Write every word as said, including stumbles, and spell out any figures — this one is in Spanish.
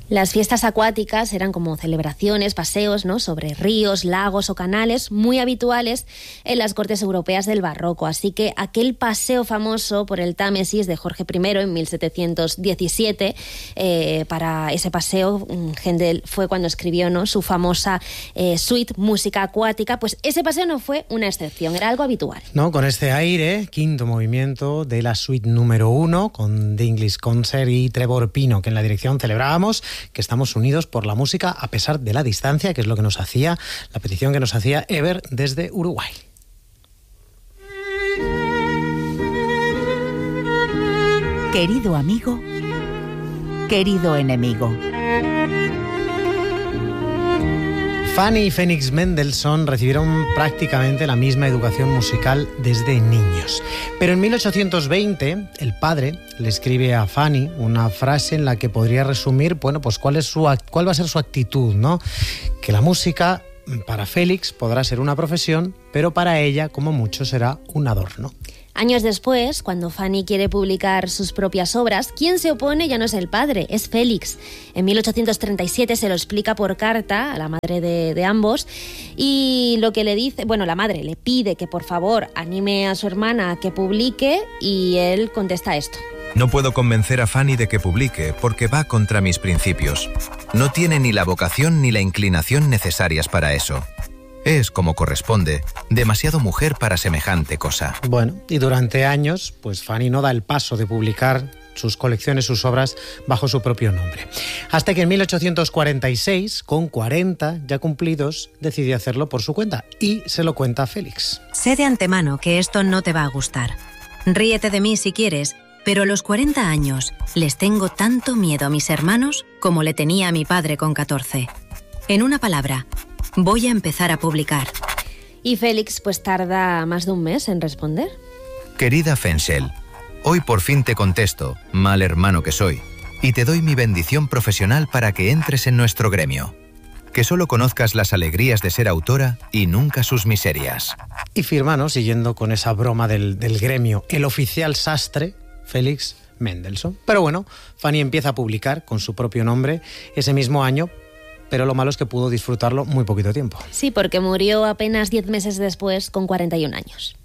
Las fiestas acuáticas eran como celebraciones, paseos, ¿no?, sobre ríos, lagos o canales muy habituales en las cortes europeas del barroco. Así que aquel paseo famoso por el Támesis de Jorge primero en mil setecientos diecisiete, eh, para ese paseo Händel fue cuando escribió, ¿no?, su famosa eh, suite Música Acuática. Pues ese paseo no fue una excepción, era algo habitual. No, con este aire, quinto movimiento de la suite número uno, con The English Concert y Trevor Pino, que en la dirección celebrábamos que estamos unidos por la música a pesar de la distancia, que es lo que nos hacía, la petición que nos hacía Ever desde Uruguay. Querido amigo, querido enemigo. Fanny y Félix Mendelssohn recibieron prácticamente la misma educación musical desde niños. Pero en mil ochocientos veinte, el padre le escribe a Fanny una frase en la que podría resumir, bueno, pues cuál es su cuál va a ser su actitud, ¿no? Que la música para Félix podrá ser una profesión, pero para ella, como mucho, será un adorno. Años después, cuando Fanny quiere publicar sus propias obras, quien se opone ya no es el padre, es Félix. En mil ochocientos treinta y siete se lo explica por carta a la madre de, de ambos, y lo que le dice, bueno, la madre le pide que por favor anime a su hermana a que publique, y él contesta esto. No puedo convencer a Fanny de que publique porque va contra mis principios. No tiene ni la vocación ni la inclinación necesarias para eso. Es, como corresponde, demasiado mujer para semejante cosa. Bueno, y durante años, pues Fanny no da el paso de publicar sus colecciones, sus obras, bajo su propio nombre. Hasta que en mil ochocientos cuarenta y seis, con cuarenta ya cumplidos, decidió hacerlo por su cuenta y se lo cuenta a Félix. Sé de antemano que esto no te va a gustar. Ríete de mí si quieres, pero a los cuarenta años les tengo tanto miedo a mis hermanos como le tenía a mi padre con catorce. En una palabra, voy a empezar a publicar. Y Félix pues tarda más de un mes en responder. Querida Fenchel, hoy por fin te contesto, mal hermano que soy, y te doy mi bendición profesional para que entres en nuestro gremio. Que solo conozcas las alegrías de ser autora y nunca sus miserias. Y firma, ¿no?, siguiendo con esa broma del, del gremio, el oficial sastre, Félix Mendelssohn. Pero bueno, Fanny empieza a publicar con su propio nombre ese mismo año, pero lo malo es que pudo disfrutarlo muy poquito tiempo. Sí, porque murió apenas diez meses después, con cuarenta y un años.